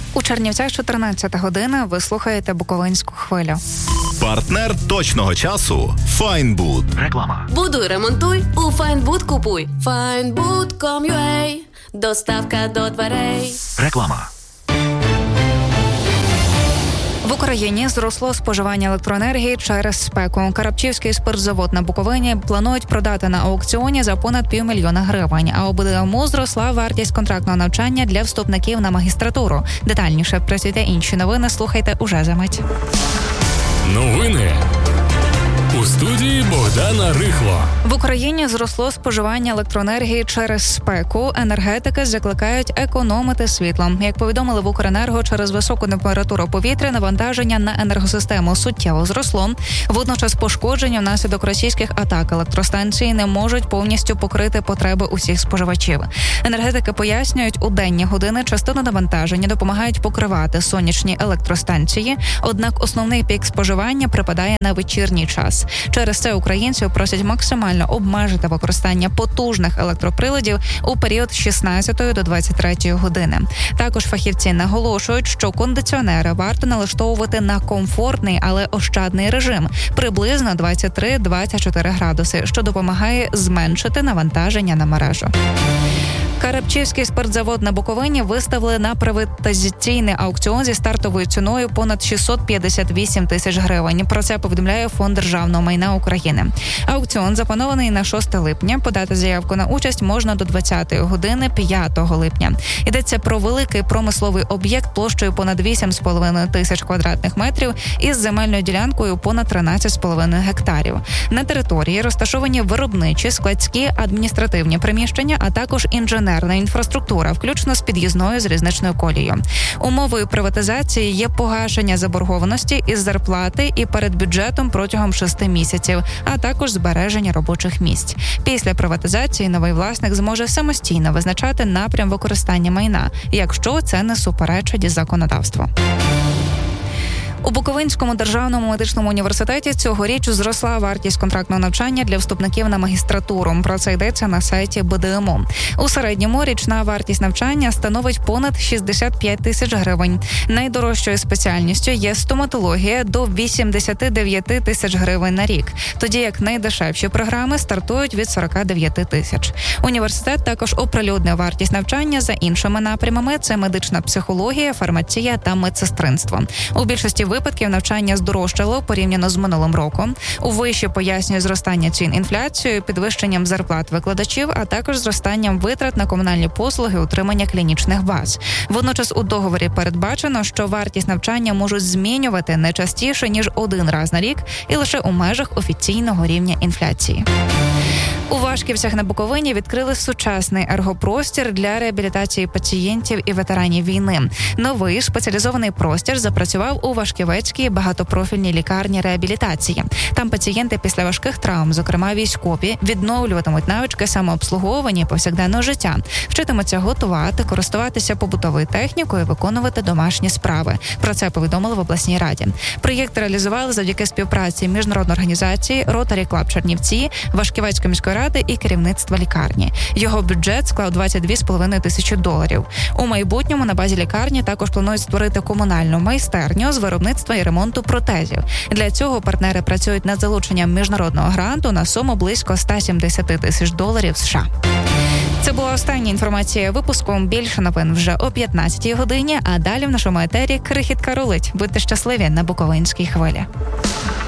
У Чернівцях 14 година. Ви слухаєте Буковинську хвилю. Партнер точного часу – Файнбуд. Реклама. Будуй, ремонтуй, у Файнбуд купуй. Findbood.com.ua. Доставка до дверей. Реклама. В Україні зросло споживання електроенергії через спеку. Карапчівський спиртзавод на Буковині планують продати на аукціоні за понад 500 000 гривень. А у БДМУ зросла вартість контрактного навчання для вступників на магістратуру. Детальніше про ці та інші новини слухайте уже за мить. Новини. У студії Богдана Рихло. В Україні зросло споживання електроенергії через спеку. Енергетики закликають економити світлом. Як повідомили в Укренерго, через високу температуру повітря навантаження на енергосистему суттєво зросло. Водночас пошкодження внаслідок російських атак електростанції не можуть повністю покрити потреби усіх споживачів. Енергетики пояснюють, у денні години частину навантаження допомагають покривати сонячні електростанції, однак основний пік споживання припадає на вечірній час. Через це українців просять максимально обмежити використання потужних електроприладів у період з 16 до 23 години. Також фахівці наголошують, що кондиціонери варто налаштовувати на комфортний, але ощадний режим – приблизно 23-24 градуси, що допомагає зменшити навантаження на мережу. Карапчівський спиртзавод на Буковині виставили на приватизаційний аукціон зі стартовою ціною понад 658 000 гривень. Про це повідомляє Фонд державного майна України. Аукціон запланований на 6 липня. Подати заявку на участь можна до 20-ї години 5 липня. Йдеться про великий промисловий об'єкт площею понад 8,5 тисяч квадратних метрів із земельною ділянкою понад 13,5 гектарів. На території розташовані виробничі, складські, адміністративні приміщення, а також інженерна інфраструктура, включно з під'їзною залізничною колією. Умовою приватизації є погашення заборгованості із зарплати і перед бюджетом протягом 6 місяців, а також збереження робочих місць. Після приватизації новий власник зможе самостійно визначати напрям використання майна, якщо це не суперечить законодавству. У Буковинському державному медичному університеті цьогоріч зросла вартість контрактного навчання для вступників на магістратуру. Про це йдеться на сайті БДМУ. У середньому річна вартість навчання становить понад 65 000 гривень. Найдорожчою спеціальністю є стоматологія до 89 000 гривень на рік, тоді як найдешевші програми стартують від 49 000. Університет також оприлюднив вартість навчання за іншими напрямами – це медична психологія, фармація та медсестринство. У більшості випадків навчання здорожчало порівняно з минулим роком. У виші пояснює зростання цін інфляцією, підвищенням зарплат викладачів, а також зростанням витрат на комунальні послуги, утримання клінічних баз. Водночас у договорі передбачено, що вартість навчання можуть змінювати не частіше, ніж один раз на рік і лише у межах офіційного рівня інфляції. У Вашківцях на Буковині відкрили сучасний ергопростір для реабілітації пацієнтів і ветеранів війни. Новий спеціалізований простір запрацював у Вашківецькій багатопрофільній лікарні реабілітації. Там пацієнти після важких травм, зокрема військові, відновлюватимуть навички самообслуговування повсякденного життя, вчитимуться готувати, користуватися побутовою технікою, виконувати домашні справи. Про це повідомили в обласній раді. Проєкт реалізували завдяки співпраці міжнародної організації Rotary Club Чернівці, Вашківецької міської ради і керівництва лікарні. Його бюджет склав $22,5 тисячі. У майбутньому на базі лікарні також планують створити комунальну майстерню з виробництва і ремонту протезів. Для цього партнери працюють над залученням міжнародного гранту на суму близько $170 тисяч США. Це була остання інформація випуску. Більше новин вже о 15-й годині, а далі в нашому етері крихітка рулить. Будьте щасливі на Буковинській хвилі.